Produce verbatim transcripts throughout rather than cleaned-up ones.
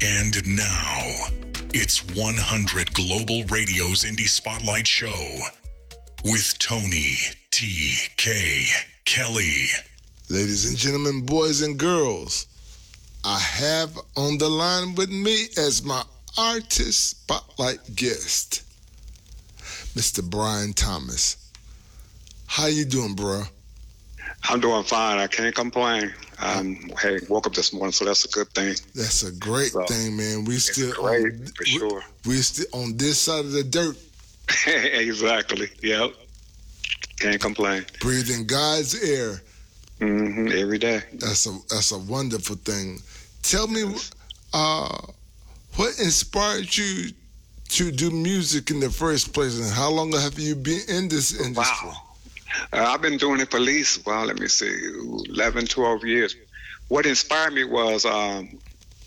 And now, it's one hundred Global Radio's Indie Spotlight Show with Tony T K Kelly. Ladies and gentlemen, boys and girls, I have on the line with me as my artist spotlight guest, Mister Brian Thomas. How you doing, bro? I'm doing fine. I can't complain. Um, hey, woke up this morning, so that's a good thing. That's a great so, thing, man. We still great, on, for sure. We, we still on this side of the dirt. Exactly. Yep. Can't complain. Breathing God's air. Mm-hmm. Every day. That's a that's a wonderful thing. Tell me, uh, what inspired you to do music in the first place, and how long have you been in this industry? Wow. Uh, I've been doing it for at least, well, let me see, eleven, twelve years. What inspired me was um,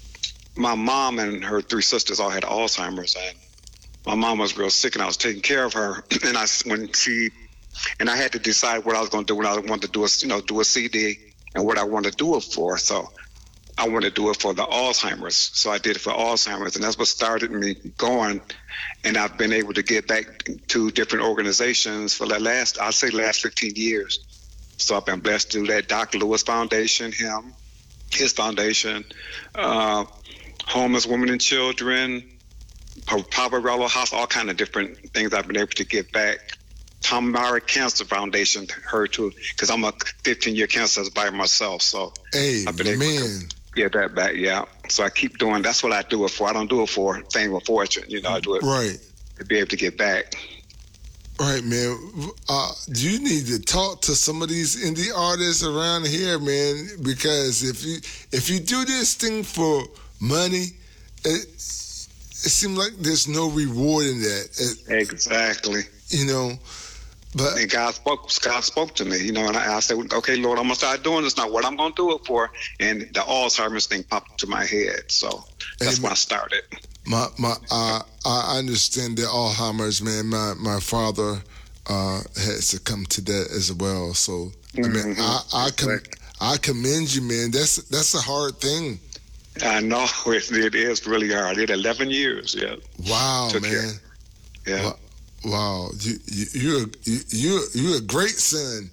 my mom and her three sisters all had Alzheimer's, and my mom was real sick, and I was taking care of her. And I, when she, and I had to decide what I was going to do when I wanted to do a, you know, do a C D and what I wanted to do it for. So I wanted to do it for the Alzheimer's. So I did it for Alzheimer's, and that's what started me going. And I've been able to get back to different organizations for the last, I'd say last fifteen years. So I've been blessed to do that. Doctor Lewis Foundation, him, his foundation, uh, homeless women and children, Poverello House, all kind of different things I've been able to get back. Tom Mara Cancer Foundation, her too, because I'm a fifteen-year cancer by myself. So hey, I've been able man. to get that back, yeah. So I keep doing, that's what I do it for. I don't do it for fame or fortune, you know, I do it right. to be able to get back. Right, man. Uh, you need to talk to some of these indie artists around here, man, because if you if you do this thing for money, it, it seems like there's no reward in that. It, exactly. You know, but and God spoke. God spoke to me, you know, and I, I said, "Okay, Lord, I'm gonna start doing this now. What I'm gonna do it for?" And the Alzheimer's thing popped to my head, so that's when I started. My my, uh, I understand the Alzheimer's, man. My my father uh, had succumbed to that as well. So I mean, mm-hmm. I I, com- I commend you, man. That's that's a hard thing. I know it, it is really hard. I did eleven years. Yeah. Wow, Took man. Care. Yeah. Wow. Wow, you you you're you you you're a great son.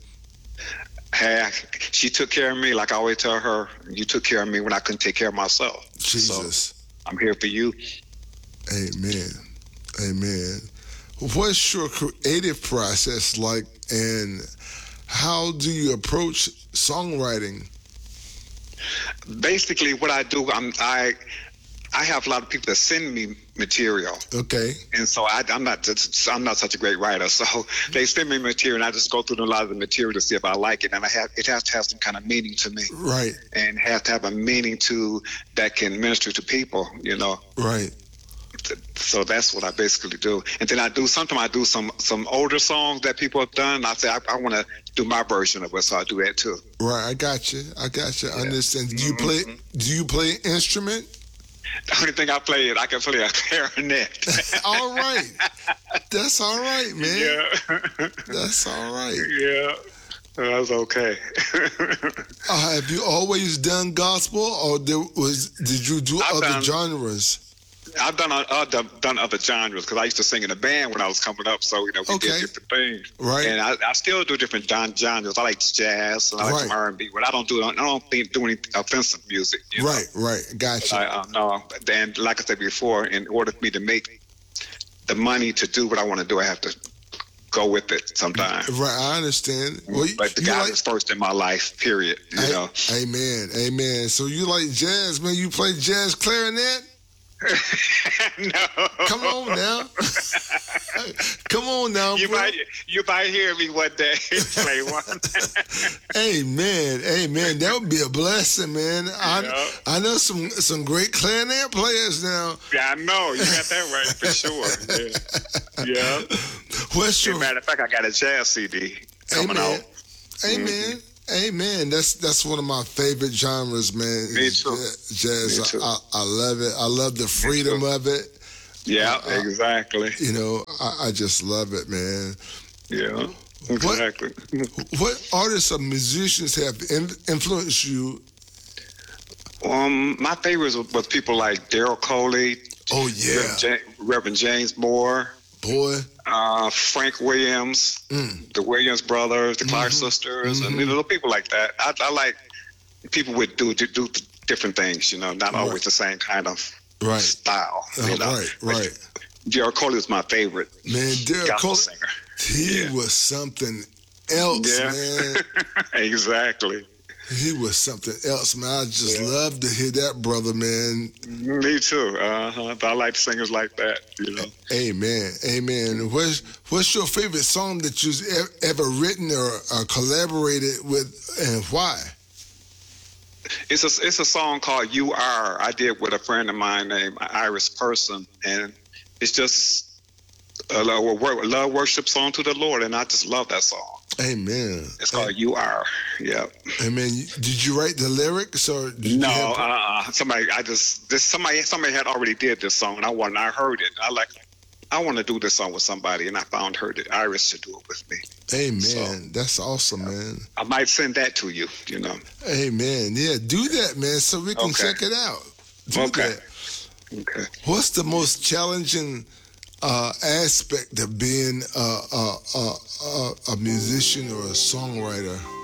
Hey, I, she took care of me like I always tell her. You took care of me when I couldn't take care of myself. Jesus, so I'm here for you. Amen, amen. What's your creative process like, and how do you approach songwriting? Basically, what I do, I'm I. I have a lot of people that send me material. Okay. And so I, I'm not just, I'm not such a great writer. So they send me material, and I just go through a lot of the material to see if I like it. And I have it has to have some kind of meaning to me. Right. And has to have a meaning to that can minister to people. You know. Right. So that's what I basically do. And then I do sometimes I do some some older songs that people have done. And I say I, I want to do my version of it, so I do that too. Right. I got you. I got you. I yeah. understand. Do you mm-hmm. play? Do you play an instrument? The only thing I play is I can play a clarinet. All right. That's all right, man. Yeah. That's all right. Yeah. That's okay. uh, have you always done gospel, or there was did you do I've other done, genres? I've done other done other genres because I used to sing in a band when I was coming up. So you know we okay. did different things, right? And I, I still do different genres. I like jazz and I like right. some R and B, but I don't do I don't think do any offensive music. You right, know? right, gotcha. I, uh, no, then like I said before, in order for me to make the money to do what I want to do, I have to go with it sometimes. Right, I understand. Well, but the God like, is first in my life. Period. You I, know. Amen, amen. So you like jazz, man? You play jazz clarinet? No. Come on now. Come on now, you bro. might you might hear me one day play one. Amen. Amen. That would be a blessing, man. I yeah. I know some some great clarinet players now. Yeah, I know. You got that right for sure. Yeah. yeah. What's your As a matter of fact, I got a jazz C D coming Amen. out. Amen. Mm-hmm. Amen. That's that's one of my favorite genres, man. Me too. Jazz. Me too. I, I love it. I love the freedom of it. Yeah, uh, exactly. You know, I, I just love it, man. Yeah, exactly. What, what artists or musicians have in, influenced you? Um, my favorites was, was people like Daryl Coley. Oh yeah, Reverend, James, Reverend James Moore. Boy. Uh, Frank Williams, mm. the Williams brothers, the Clark mm-hmm. sisters, mm-hmm. and you know, people like that. I, I like people would do, do do different things. You know, not right. always the same kind of right. style. Uh, you know? Right, right. Daryl Coley is my favorite. Man, Daryl Coley, singer. he yeah. was something else, yeah. man. Exactly. He was something else, man. I just yeah. love to hear that brother, man. Me too. Uh-huh. I like singers like that, you know. Amen. Amen. What's, what's your favorite song that you've ever written or, or collaborated with, and why? It's a, it's a song called You Are. I did with a friend of mine named Iris Person, and it's just a love worship song to the Lord, and I just love that song. Amen. It's called Amen. You Are. Yeah. Amen. Did you write the lyrics or? Did no, you have... uh, somebody. I just this somebody somebody had already did this song, and I wanted. I heard it. I like. I want to do this song with somebody, and I found her that Iris to do it with me. Amen. So, that's awesome, man. I might send that to you. You know. Amen. Yeah, do that, man, so we can okay. check it out. Do okay. That. Okay. What's the most challenging uh, aspect of being uh, uh, uh, uh, a musician or a songwriter?